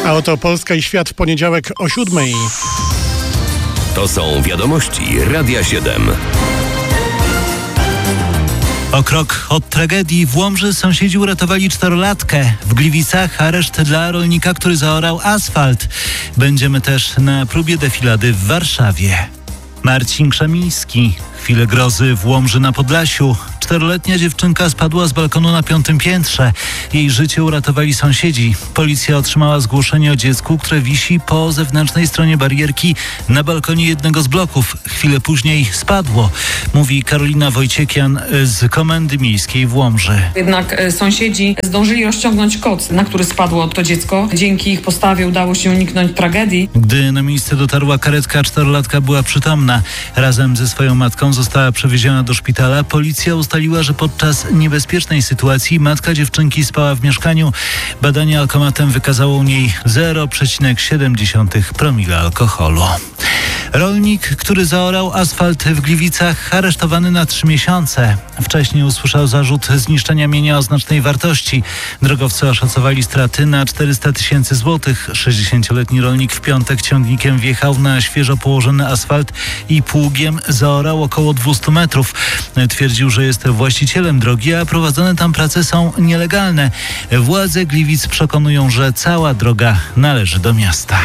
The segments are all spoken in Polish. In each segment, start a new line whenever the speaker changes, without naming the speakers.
A oto Polska i świat w poniedziałek o 7:00.
To są wiadomości Radia 7.
O krok od tragedii w Łomży sąsiedzi uratowali 4-latkę. W Gliwicach areszt dla rolnika, który zaorał asfalt. Będziemy też na próbie defilady w Warszawie. Marcin Krzemiński. Chwile grozy w Łomży na Podlasiu. 4-letnia dziewczynka spadła z balkonu na 5. piętrze. Jej życie uratowali sąsiedzi. Policja otrzymała zgłoszenie o dziecku, które wisi po zewnętrznej stronie barierki na balkonie jednego z bloków. Chwilę później spadło, mówi Karolina Wojciekian z Komendy Miejskiej w Łomży.
Jednak sąsiedzi zdążyli rozciągnąć koc, na który spadło to dziecko. Dzięki ich postawie udało się uniknąć tragedii.
Gdy na miejsce dotarła karetka, 4-latka była przytomna. Razem ze swoją matką została przewieziona do szpitala. Policja ustaliła, że podczas niebezpiecznej sytuacji matka dziewczynki spała w mieszkaniu. Badanie alkomatem wykazało u niej 0,7 promila alkoholu. Rolnik, który zaorał asfalt w Gliwicach, aresztowany na 3 miesiące. Wcześniej usłyszał zarzut zniszczenia mienia o znacznej wartości. Drogowcy oszacowali straty na 400 000 złotych. 60-letni rolnik w piątek ciągnikiem wjechał na świeżo położony asfalt i pługiem zaorał około 200 metrów. Twierdził, że jest właścicielem drogi, a prowadzone tam prace są nielegalne. Władze Gliwic przekonują, że cała droga należy do miasta.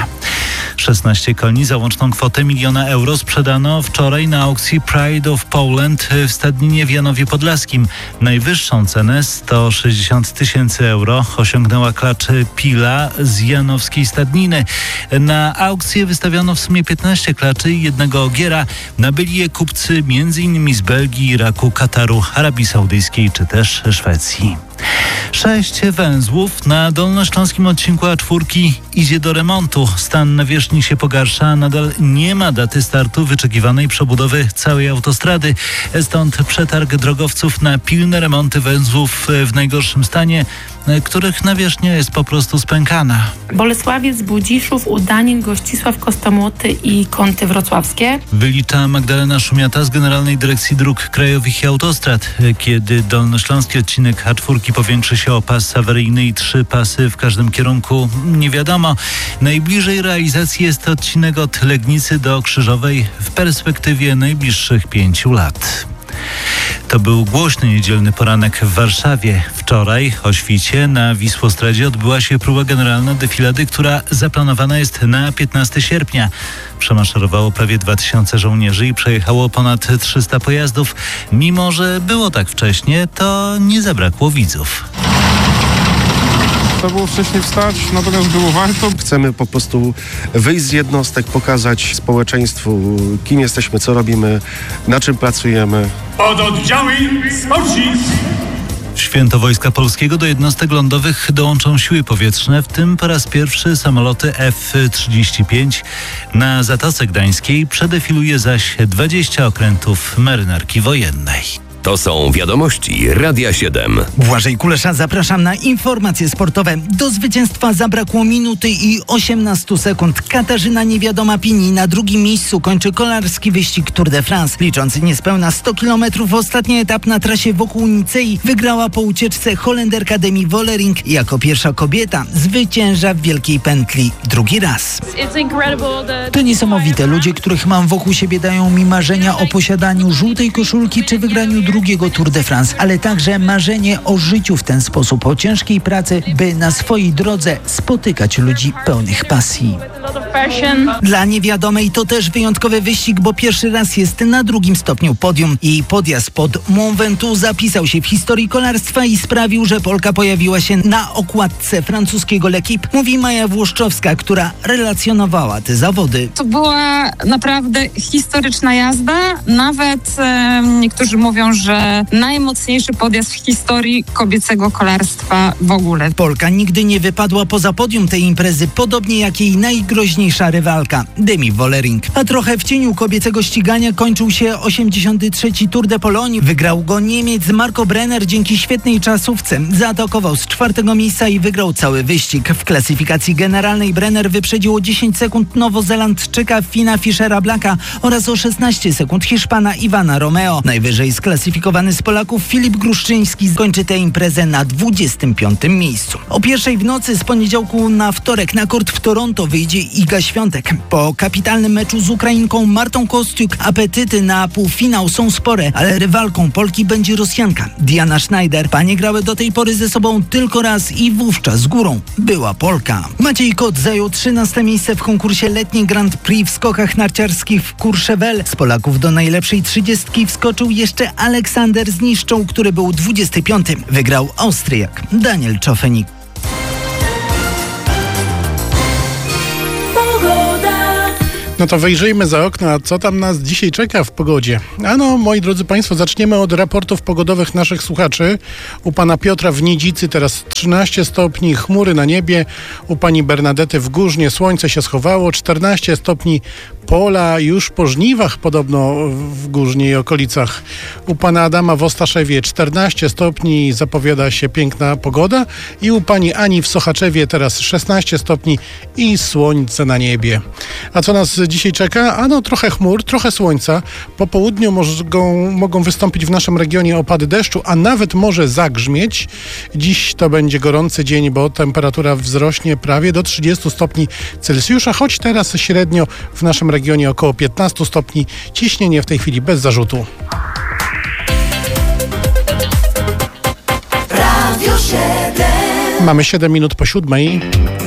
16 koni za łączną kwotę 1 000 000 euro sprzedano wczoraj na aukcji Pride of Poland w Stadninie w Janowie Podlaskim. Najwyższą cenę 160 000 euro osiągnęła klacz Pila z janowskiej Stadniny. Na aukcję wystawiono w sumie 15 klaczy i jednego ogiera. Nabyli je kupcy m.in. z Belgii, Iraku, Kataru, Arabii Saudyjskiej czy też Szwecji. 6 węzłów na dolnośląskim odcinku A4 idzie do remontu. Stan nawierzchni się pogarsza, a nadal nie ma daty startu wyczekiwanej przebudowy całej autostrady. Stąd przetarg drogowców na pilne remonty węzłów w najgorszym stanie, których nawierzchnia jest po prostu spękana.
Bolesławiec, Budziszów, Udanin, Gościsław, Kostomłoty i Kąty Wrocławskie.
Wylicza Magdalena Szumiata z Generalnej Dyrekcji Dróg Krajowych i Autostrad. Kiedy dolnośląski odcinek A4 powiększy się o pas awaryjny i 3 pasy w każdym kierunku, nie wiadomo. Najbliżej realizacji jest odcinek od Legnicy do Krzyżowej w perspektywie najbliższych 5 lat. To był głośny niedzielny poranek w Warszawie. Wczoraj o świcie na Wisłostradzie odbyła się próba generalna defilady, która zaplanowana jest na 15 sierpnia. Przemaszerowało prawie 2000 żołnierzy i przejechało ponad 300 pojazdów. Mimo że było tak wcześnie, to nie zabrakło widzów.
Trzeba było wcześniej wstać, natomiast było warto.
Chcemy po prostu wyjść z jednostek, pokazać społeczeństwu, kim jesteśmy, co robimy, na czym pracujemy.
Pododdziały spocznić!
W Święto Wojska Polskiego do jednostek lądowych dołączą siły powietrzne, w tym po raz pierwszy samoloty F-35. Na Zatoce Gdańskiej przedefiluje zaś 20 okrętów marynarki wojennej.
To są wiadomości Radia 7.
Błażej Kulesza, zapraszam na informacje sportowe. Do zwycięstwa zabrakło minuty i 18 sekund. Katarzyna Niewiadoma-Pini na drugim miejscu kończy kolarski wyścig Tour de France. Licząc niespełna 100 km, ostatni etap na trasie wokół Nicei wygrała po ucieczce Holenderka Demi Vollering. Jako pierwsza kobieta zwycięża w Wielkiej Pętli drugi raz.
To niesamowite. Ludzie, których mam wokół siebie, dają mi marzenia o posiadaniu żółtej koszulki czy wygraniu drugiego Tour de France, ale także marzenie o życiu w ten sposób, o ciężkiej pracy, by na swojej drodze spotykać ludzi pełnych pasji.
Dla Niewiadomej to też wyjątkowy wyścig, bo pierwszy raz jest na drugim stopniu podium. Jej podjazd pod Mont Ventoux zapisał się w historii kolarstwa i sprawił, że Polka pojawiła się na okładce francuskiego L'Équipe, mówi Maja Włoszczowska, która relacjonowała te zawody.
To była naprawdę historyczna jazda. Nawet niektórzy mówią, że najmocniejszy podjazd w historii kobiecego kolarstwa w ogóle.
Polka nigdy nie wypadła poza podium tej imprezy, podobnie jak jej najgroźniejsza rywalka, Demi Vollering. A trochę w cieniu kobiecego ścigania kończył się 83. Tour de Pologne. Wygrał go Niemiec Marco Brenner dzięki świetnej czasówce. Zaatakował z 4. miejsca i wygrał cały wyścig. W klasyfikacji generalnej Brenner wyprzedził o 10 sekund Nowozelandczyka Fina Fischera Blacka oraz o 16 sekund Hiszpana Ivana Romeo. Najwyżej z klasyfikacji klasyfikowany z Polaków Filip Gruszczyński skończy tę imprezę na 25. miejscu. O 1:00 w nocy z poniedziałku na wtorek na kort w Toronto wyjdzie Iga Świątek. Po kapitalnym meczu z Ukrainką Martą Kostiuk apetyty na półfinał są spore, ale rywalką Polki będzie Rosjanka Diana Schneider. Panie grały do tej pory ze sobą tylko raz i wówczas z górą była Polka. Maciej Kot zajął 13. miejsce w konkursie letni Grand Prix w skokach narciarskich w Courchevel. Z Polaków do najlepszej 30 wskoczył jeszcze Aleksander Zniszczą, który był 25. Wygrał Austriak Daniel Czofenik.
No to wyjrzyjmy za okno, a co tam nas dzisiaj czeka w pogodzie? Ano, moi drodzy Państwo, zaczniemy od raportów pogodowych naszych słuchaczy. U pana Piotra w Nidzicy teraz 13 stopni, chmury na niebie. U pani Bernadety w Górznie słońce się schowało, 14 stopni, pola już po żniwach podobno w Górznie i okolicach. U pana Adama w Ostaszewie 14 stopni, zapowiada się piękna pogoda. I u pani Ani w Sochaczewie teraz 16 stopni i słońce na niebie. A co nas dzisiaj czeka? Ano, trochę chmur, trochę słońca. Po południu mogą wystąpić w naszym regionie opady deszczu, a nawet może zagrzmieć. Dziś to będzie gorący dzień, bo temperatura wzrośnie prawie do 30 stopni Celsjusza, choć teraz średnio w naszym regionie około 15 stopni. Ciśnienie w tej chwili bez zarzutu. Radio 7. Mamy 7 minut po 7:00.